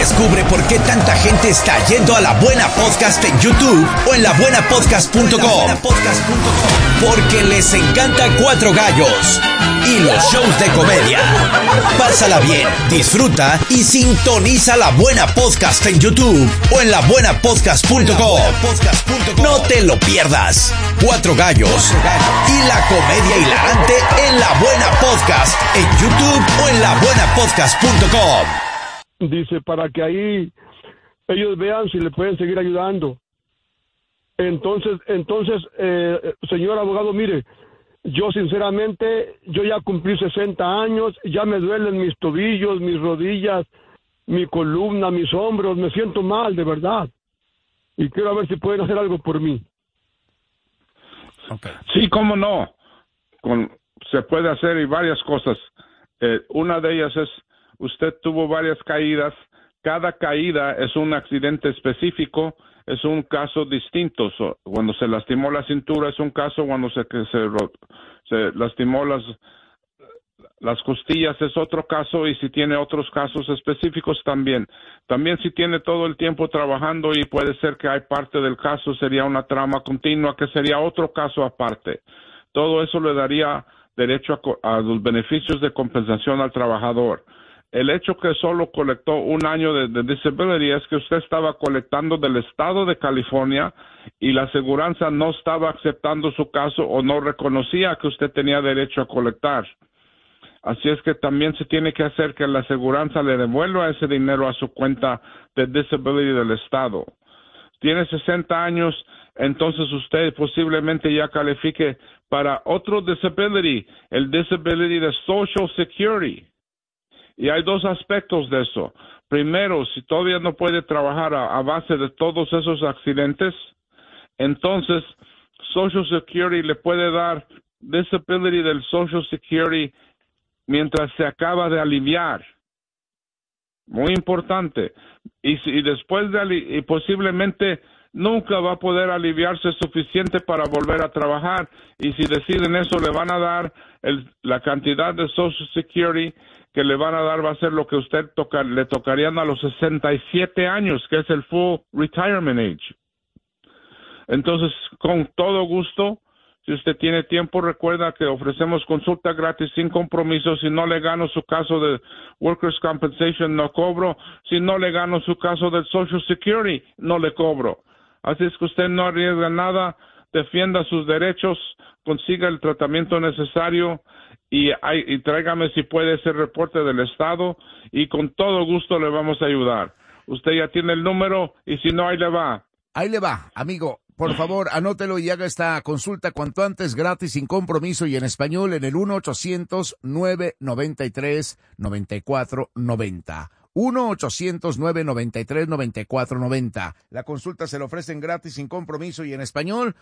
Descubre por qué tanta gente está yendo a La Buena Podcast en YouTube o en labuenapodcast.com. Porque les encanta Cuatro Gallos y los shows de comedia. Pásala bien, disfruta y sintoniza La Buena Podcast en YouTube o en labuenapodcast.com. No te lo pierdas. Cuatro Gallos y la comedia hilarante en La Buena Podcast en YouTube o en labuenapodcast.com. Dice, para que ahí ellos vean si le pueden seguir ayudando. Entonces, señor abogado, mire, yo sinceramente, yo ya cumplí 60 años, ya me duelen mis tobillos, mis rodillas, mi columna, mis hombros, me siento mal, de verdad. Y quiero ver si pueden hacer algo por mí. Okay. Sí, cómo no. Se puede hacer y varias cosas. Una de ellas es, usted tuvo varias caídas. Cada caída es un accidente específico, es un caso distinto. Cuando se lastimó la cintura es un caso, cuando se lastimó las costillas es otro caso, y si tiene otros casos específicos también. También si tiene todo el tiempo trabajando y puede ser que hay parte del caso, sería una trama continua, que sería otro caso aparte. Todo eso le daría derecho a los beneficios de compensación al trabajador. El hecho que solo colectó un año de disability es que usted estaba colectando del estado de California y la aseguranza no estaba aceptando su caso o no reconocía que usted tenía derecho a colectar. Así es que también se tiene que hacer que la aseguranza le devuelva ese dinero a su cuenta de disability del estado. Tiene 60 años, entonces usted posiblemente ya califique para otro disability, el disability de Social Security. Y hay dos aspectos de eso. Primero, si todavía no puede trabajar a base de todos esos accidentes, entonces Social Security le puede dar disability del Social Security mientras se acaba de aliviar. Muy importante. Y después y posiblemente nunca va a poder aliviarse suficiente para volver a trabajar. Y si deciden eso, le van a dar la cantidad de Social Security que le van a dar, va a ser lo que usted le tocarían a los 67 años, que es el full retirement age. Entonces, con todo gusto, si usted tiene tiempo, recuerda que ofrecemos consulta gratis sin compromiso. Si no le gano su caso de Workers' Compensation, no cobro. Si no le gano su caso del Social Security, no le cobro. Así es que usted no arriesga nada, defienda sus derechos, consiga el tratamiento necesario y tráigame si puede ese reporte del Estado y con todo gusto le vamos a ayudar. Usted ya tiene el número y si no, ahí le va. Ahí le va, amigo. Por favor, anótelo y haga esta consulta cuanto antes, gratis, sin compromiso y en español en el 1-800-993-9490. 1-800-993-9490. La consulta se le ofrecen gratis, sin compromiso y en español,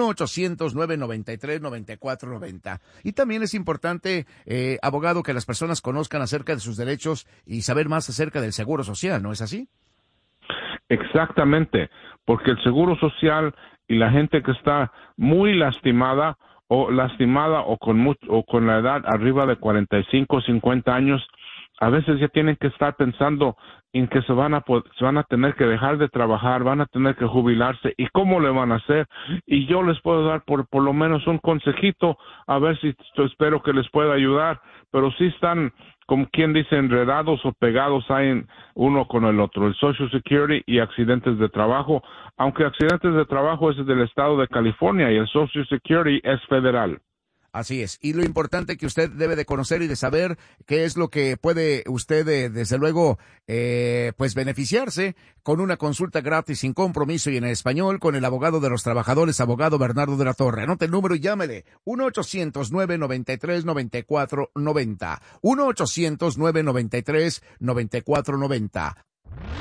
1-800-993-9490. Y también es importante, abogado, que las personas conozcan acerca de sus derechos y saber más acerca del Seguro Social, ¿no es así? Exactamente, porque el Seguro Social y la gente que está muy lastimada o con la edad arriba de 45 o 50 años, a veces ya tienen que estar pensando en que se van a tener que dejar de trabajar, van a tener que jubilarse, y cómo le van a hacer. Y yo les puedo dar por lo menos un consejito, a ver si espero que les pueda ayudar, pero sí están, como quien dice, enredados o pegados hay uno con el otro, el Social Security y accidentes de trabajo, aunque accidentes de trabajo es del estado de California y el Social Security es federal. Así es, y lo importante que usted debe de conocer y de saber qué es lo que puede usted, desde luego, pues beneficiarse con una consulta gratis sin compromiso y en español con el abogado de los trabajadores, abogado Bernardo de la Torre. Anote el número y llámele, 1-800-993-9490, 1-800-993-9490.